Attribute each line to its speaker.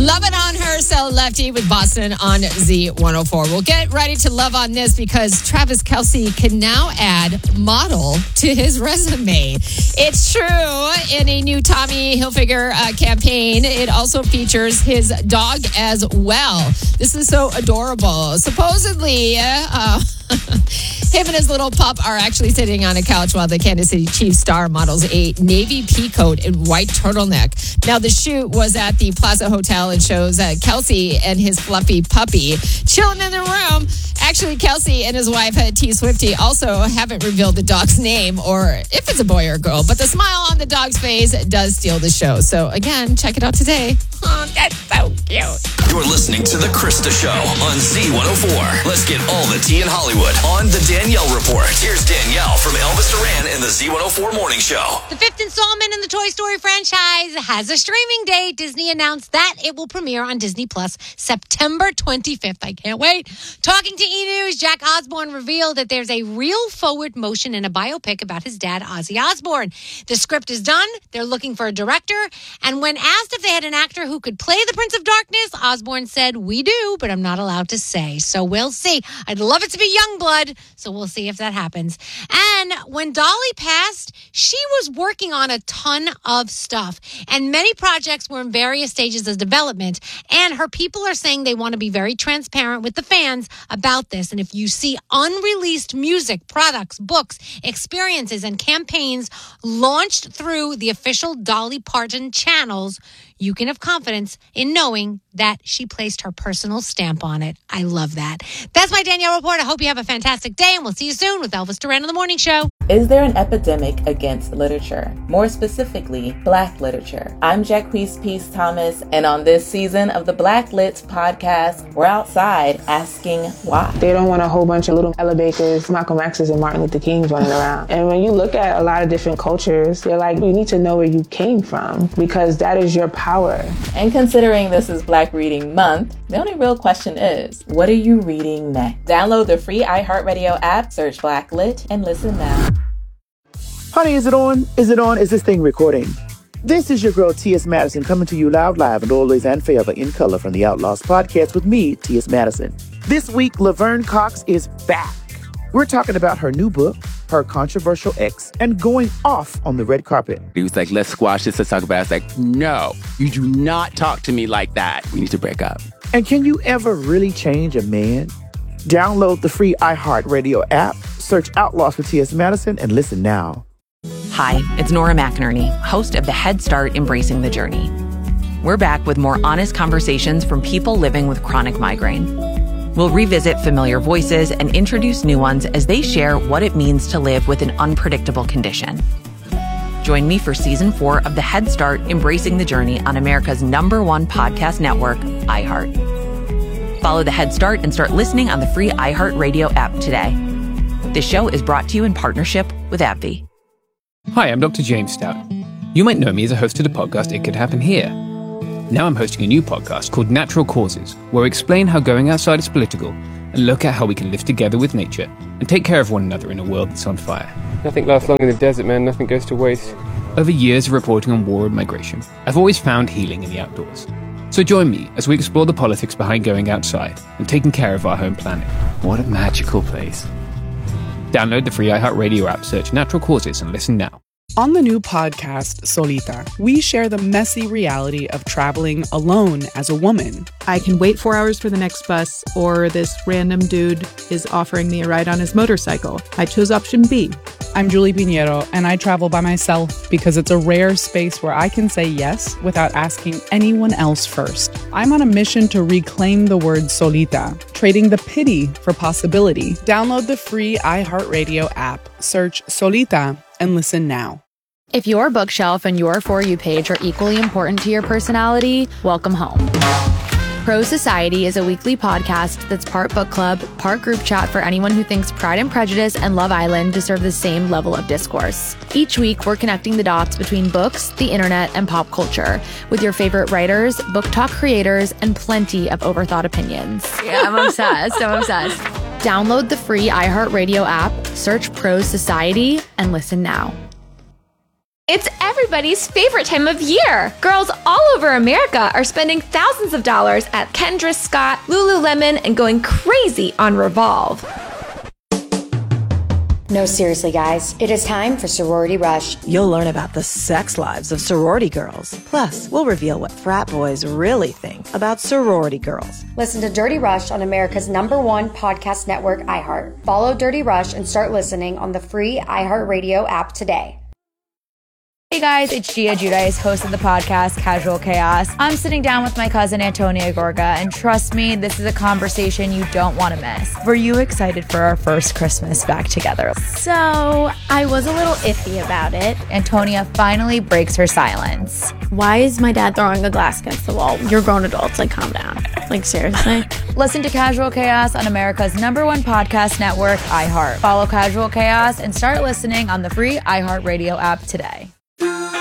Speaker 1: Loving on her, so Lefty with Boston on Z104. We'll get ready to love on this because Travis Kelce can now add model to his resume. It's true. In a new Tommy Hilfiger campaign, it also features his dog as well. This is so adorable. Supposedly, him and his little pup are actually sitting on a couch while the Kansas City Chiefs star models a navy pea coat and white turtleneck. Now, the shoot was at the Plaza Hotel and shows Kelce and his fluffy puppy chilling in the room. Actually, Kelce and his wife, T. Swifty, also haven't revealed the dog's name or if it's a boy or a girl, but the smile on the dog's face does steal the show. So, again, check it out today. Oh, that's so cute.
Speaker 2: You're listening to The Krista Show on Z104. Let's get all the tea in Hollywood on The Danielle Report. Here's Danielle from Elvis Duran in the Z104 Morning Show.
Speaker 3: The fifth installment in the Toy Story franchise has a streaming date. Disney announced that it will premiere on Disney Plus September 25th. I can't wait. Talking to E! News, Jack Osbourne revealed that there's a real forward motion in a biopic about his dad, Ozzy Osbourne. The script is done. They're looking for a director. And when asked if they had an actor who could play the Prince of Darkness, Osbourne said, "We do, but I'm not allowed to say." So we'll see. I'd love it to be Youngblood, so we'll see if that happens. And when Dolly passed, she was working on a ton of stuff, and many projects were in various stages of development, and her people are saying they want to be very transparent with the fans about this. And if you see unreleased music, products, books, experiences, and campaigns launched through the official Dolly Parton channels, you can have confidence in knowing that she placed her personal stamp on it. I love that. That's my Danielle Report. I hope you have a fantastic day, and we'll see you soon with Elvis Duran on The Morning Show.
Speaker 4: Is there an epidemic against literature? More specifically, Black literature. I'm Jacquees Peace Thomas, and on this season of the Black Lit podcast, we're outside asking why.
Speaker 5: They don't want a whole bunch of little Ella Bakers, Malcolm X's, and Martin Luther Kings running around. And when you look at a lot of different cultures, they're like, you need to know where you came from because that is your power.
Speaker 4: And considering this is Black Reading Month, the only real question is, what are you reading next? Download the free iHeartRadio app, search Black Lit, and listen now.
Speaker 6: Honey, is it on? Is it on? Is this thing recording? This is your girl, T.S. Madison, coming to you loud, live, and always and forever in color from the Outlaws podcast with me, T.S. Madison. This week, Laverne Cox is back. We're talking about her new book, her controversial ex, and going off on the red carpet.
Speaker 7: He was like, let's squash this, let's talk about it. I was like, no, you do not talk to me like that. We need to break up.
Speaker 6: And can you ever really change a man? Download the free iHeartRadio app, search Outlaws for T.S. Madison, and listen now.
Speaker 8: Hi, it's Nora McInerney, host of the Head Start Embracing the Journey. We're back with more honest conversations from people living with chronic migraine. We'll revisit familiar voices and introduce new ones as they share what it means to live with an unpredictable condition. Join me for Season 4 of the Head Start Embracing the Journey on America's #1 podcast network, iHeart. Follow the Head Start and start listening on the free iHeartRadio app today. This show is brought to you in partnership with AbbVie.
Speaker 9: Hi, I'm Dr. James Stout. You might know me as a host of the podcast It Could Happen Here. Now I'm hosting a new podcast called Natural Causes, where I explain how going outside is political and look at how we can live together with nature and take care of one another in a world that's on fire.
Speaker 10: Nothing lasts long in the desert, man. Nothing goes to waste.
Speaker 9: Over years of reporting on war and migration, I've always found healing in the outdoors. So join me as we explore the politics behind going outside and taking care of our home planet. What a magical place. Download the free iHeartRadio app, search Natural Causes, and listen now.
Speaker 11: On the new podcast, Solita, we share the messy reality of traveling alone as a woman.
Speaker 12: I can wait 4 hours for the next bus, or this random dude is offering me a ride on his motorcycle. I chose option B.
Speaker 11: I'm Julie Pinheiro, and I travel by myself because it's a rare space where I can say yes without asking anyone else first. I'm on a mission to reclaim the word solita, trading the pity for possibility. Download the free iHeartRadio app, search Solita, and listen now.
Speaker 13: If your bookshelf and your For You page are equally important to your personality, welcome home. Pro Society is a weekly podcast that's part book club, part group chat for anyone who thinks Pride and Prejudice and Love Island deserve the same level of discourse. Each week, we're connecting the dots between books, the internet, and pop culture with your favorite writers, book talk creators, and plenty of overthought opinions. Yeah, I'm obsessed. Download the free iHeartRadio app, search Pro Society, and listen now.
Speaker 14: It's everybody's favorite time of year. Girls all over America are spending thousands of dollars at Kendra Scott, Lululemon, and going crazy on Revolve.
Speaker 15: No, seriously, guys. It is time for Sorority Rush.
Speaker 16: You'll learn about the sex lives of sorority girls. Plus, we'll reveal what frat boys really think about sorority girls.
Speaker 15: Listen to Dirty Rush on America's #1 podcast network, iHeart. Follow Dirty Rush and start listening on the free iHeartRadio app today.
Speaker 13: Hey guys, it's Gia Giudice, host of the podcast Casual Chaos. I'm sitting down with my cousin Antonia Gorga, and trust me, this is a conversation you don't want to miss. Were you excited for our first Christmas back together?
Speaker 17: So, I was a little iffy about it.
Speaker 13: Antonia finally breaks her silence.
Speaker 17: Why is my dad throwing a glass against the wall? You're grown adults, like calm down. Like seriously?
Speaker 13: Listen to Casual Chaos on America's #1 podcast network, iHeart. Follow Casual Chaos and start listening on the free iHeartRadio app today.